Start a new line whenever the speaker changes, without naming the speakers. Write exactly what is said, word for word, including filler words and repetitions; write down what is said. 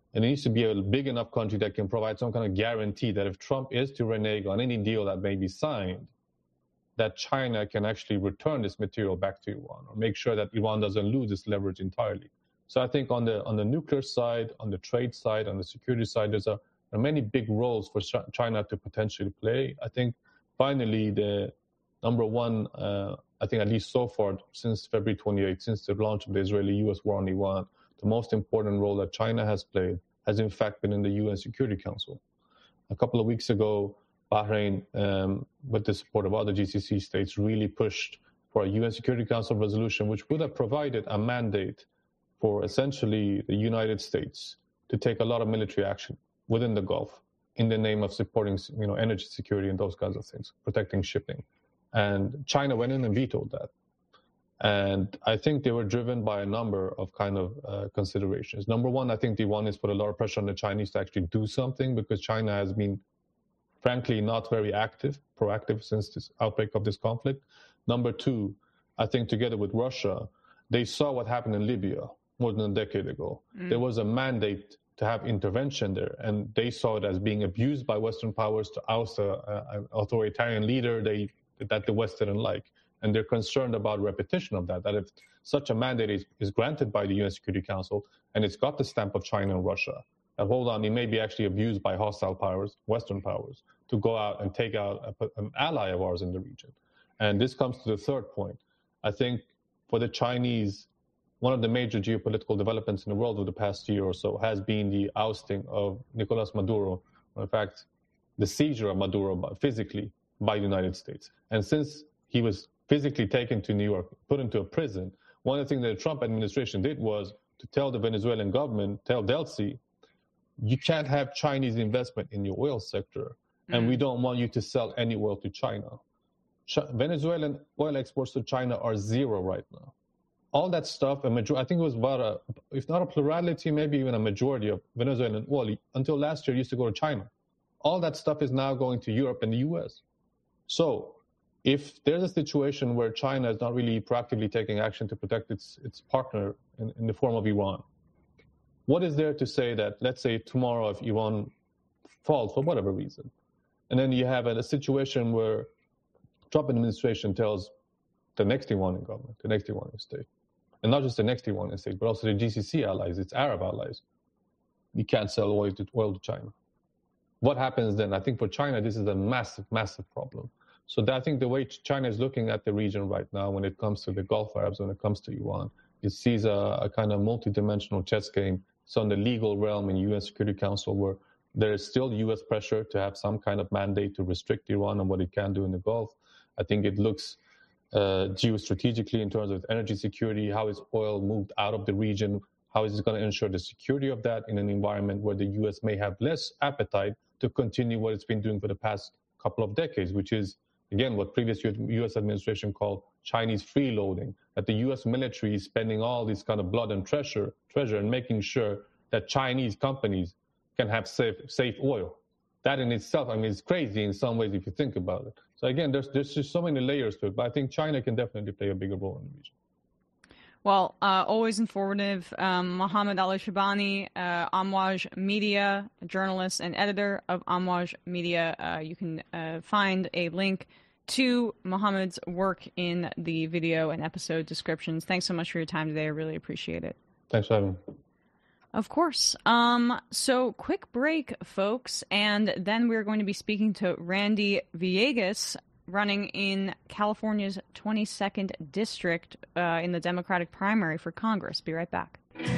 And it needs to be a big enough country that can provide some kind of guarantee that if Trump is to renege on any deal that may be signed, that China can actually return this material back to Iran or make sure that Iran doesn't lose its leverage entirely. So I think on the on the nuclear side, on the trade side, on the security side, there's a, there are many big roles for China to potentially play. I think finally the number one, uh, I think at least so far since February twenty-eighth, since the launch of the Israeli-U S war on Iran, the most important role that China has played has in fact been in the U N Security Council. A couple of weeks ago, Bahrain, um, with the support of other G C C states, really pushed for a U N Security Council resolution which would have provided a mandate for essentially the United States to take a lot of military action within the Gulf in the name of supporting, you know, energy security and those kinds of things, protecting shipping. And China went in and vetoed that. And I think they were driven by a number of kind of uh, considerations. Number one, I think the Iranians put a lot of pressure on the Chinese to actually do something because China has been, frankly, not very active, proactive since this outbreak of this conflict. Number two, I think together with Russia, they saw what happened in Libya more than a decade ago. Mm. There was a mandate to have intervention there, and they saw it as being abused by Western powers to oust an authoritarian leader they, that the West didn't like. And they're concerned about repetition of that, that if such a mandate is, is granted by the U N Security Council and it's got the stamp of China and Russia, and hold on, it may be actually abused by hostile powers, Western powers, to go out and take out a, an ally of ours in the region. And this comes to the third point. I think for the Chinese, one of the major geopolitical developments in the world over the past year or so has been the ousting of Nicolas Maduro, or in fact, the seizure of Maduro physically by the United States. And since he was physically taken to New York, put into a prison, one of the things that the Trump administration did was to tell the Venezuelan government, tell Delcy, you can't have Chinese investment in your oil sector, and mm. we don't want you to sell any oil to China. Ch- Venezuelan oil exports to China are zero right now. All that stuff, a major- I think it was about a, if not a plurality, maybe even a majority of Venezuelan oil until last year used to go to China. All that stuff is now going to Europe and the U S. So if there's a situation where China is not really proactively taking action to protect its its partner in, in the form of Iran, what is there to say that, let's say tomorrow if Iran falls for whatever reason, and then you have a, a situation where Trump administration tells the next Iranian government, the next Iranian state, and not just the next Iranian state, but also the G C C allies, its Arab allies, you can't sell oil to, oil to China. What happens then? I think for China, this is a massive, massive problem. So that, I think the way China is looking at the region right now when it comes to the Gulf Arabs, when it comes to Iran, it sees a, a kind of multi-dimensional chess game. So in the legal realm in U N Security Council, where there is still U S pressure to have some kind of mandate to restrict Iran and what it can do in the Gulf. I think it looks uh, geostrategically in terms of energy security, how is oil moved out of the region, how is it going to ensure the security of that in an environment where the U S may have less appetite to continue what it's been doing for the past couple of decades, which is, again, what previous U S administration called Chinese freeloading, that the U S military is spending all this kind of blood and treasure, treasure and making sure that Chinese companies can have safe, safe oil. That in itself, I mean, it's crazy in some ways if you think about it. So again, there's, there's just so many layers to it, but I think China can definitely play a bigger role in the region.
Well, uh, always informative. Um, Mohammed Al-Shabani, uh, Amwaj Media, journalist and editor of Amwaj Media. Uh, you can uh, find a link to Mohammed's work in the video and episode descriptions. Thanks so much for your time today. I really appreciate it.
Thanks for having me.
Of course. Um, so quick break, folks, and then we're going to be speaking to Randy Villegas, running in California's twenty-second district uh, in the Democratic primary for Congress. Be right back.